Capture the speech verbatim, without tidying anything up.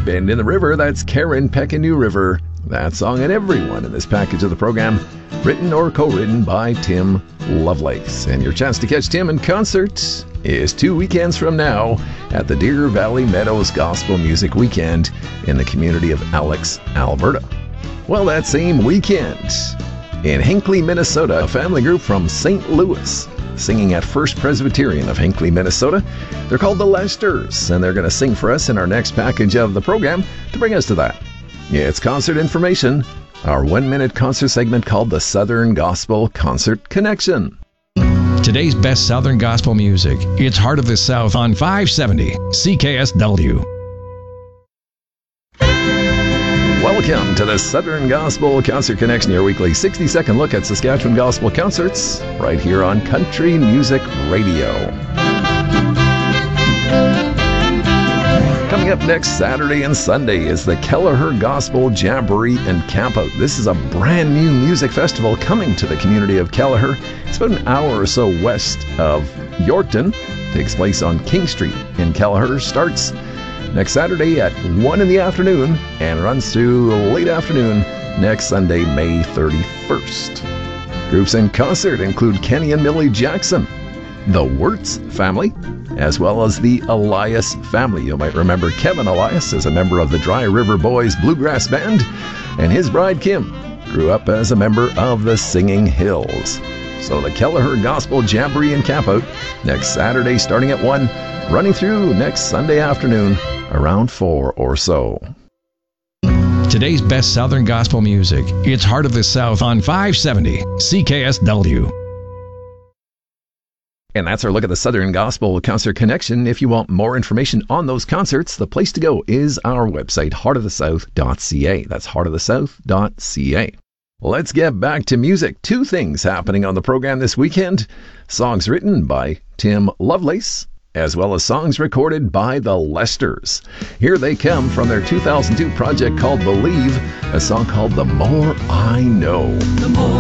Bend in the River, that's Karen Peck-a-New River. That song and everyone in this package of the program, written or co-written by Tim Lovelace. And your chance to catch Tim in concert is two weekends from now at the Deer Valley Meadows Gospel Music Weekend in the community of Alex, Alberta. Well, that same weekend, in Hinckley, Minnesota, a family group from Saint Louis singing at First Presbyterian of Hinckley, Minnesota. They're called the Lesters, and they're going to sing for us in our next package of the program to bring us to that. Yeah, it's concert information, our one-minute concert segment called the Southern Gospel Concert Connection. Today's best Southern Gospel music. It's Heart of the South on five seventy C K S W. Welcome to the Southern Gospel Concert Connection, your weekly sixty-second look at Saskatchewan gospel concerts, right here on Country Music Radio. Coming up next Saturday and Sunday is the Kelleher Gospel Jamboree and Campout. This is a brand new music festival coming to the community of Kelleher. It's about an hour or so west of Yorkton. It takes place on King Street in Kelleher. Starts next Saturday at one in the afternoon and runs through late afternoon next Sunday, May thirty-first. Groups in concert include Kenny and Millie Jackson, the Wirtz family, as well as the Elias family. You might remember Kevin Elias as a member of the Dry River Boys Bluegrass Band, and his bride Kim grew up as a member of the Singing Hills. So the Kelleher Gospel Jamboree and Campout next Saturday starting at one, running through next Sunday afternoon around four or so. Today's best Southern Gospel music. It's Heart of the South on five seventy C K S W. And that's our look at the Southern Gospel Concert Connection. If you want more information on those concerts, the place to go is our website, heart of the south dot c a. That's heart of the south dot c a. Let's get back to music. Two things happening on the program this weekend. Songs written by Tim Lovelace, as well as songs recorded by the Lesters. Here they come from their two thousand two project called Believe, a song called The More I Know. The more